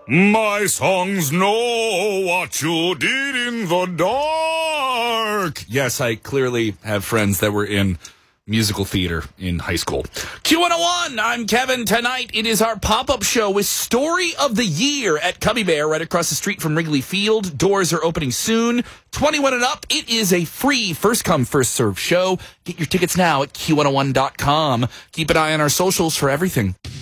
My songs know what you did in the dark. Yes, I clearly have friends that were in musical theater in high school. Q101, I'm Kevin. Tonight, it is our pop-up show with Story of the Year at Cubby Bear right across the street from Wrigley Field. Doors are opening soon. 21 and up. It is a free first-come, first-served show. Get your tickets now at Q101.com. Keep an eye on our socials for everything.